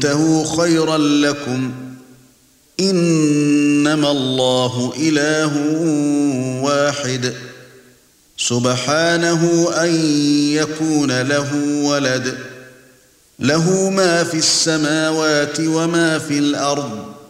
تنتهوا خيرا لكم إنما الله إله واحد سبحانه أن يكون له ولد له ما في السماوات وما في الأرض